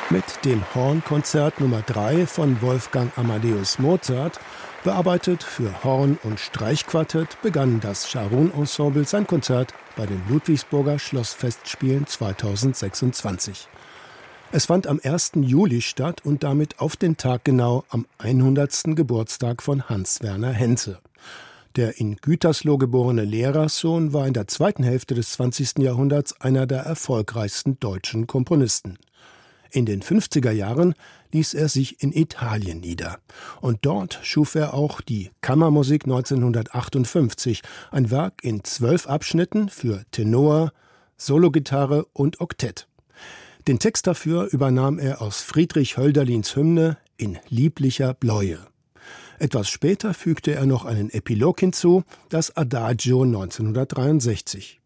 Mit dem Hornkonzert Nummer 3 von Wolfgang Amadeus Mozart, bearbeitet für Horn- und Streichquartett, begann das Scharun-Ensemble sein Konzert bei den Ludwigsburger Schlossfestspielen 2026. Es fand am 1. Juli statt und damit auf den Tag genau am 100. Geburtstag von Hans Werner Henze. Der in Gütersloh geborene Lehrerssohn war in der zweiten Hälfte des 20. Jahrhunderts einer der erfolgreichsten deutschen Komponisten. In den 50er Jahren ließ er sich in Italien nieder. Und dort schuf er auch die Kammermusik 1958, ein Werk in 12 Abschnitten für Tenor, Sologitarre und Oktett. Den Text dafür übernahm er aus Friedrich Hölderlins Hymne In lieblicher Bläue. Etwas später fügte er noch einen Epilog hinzu, das Adagio 1963.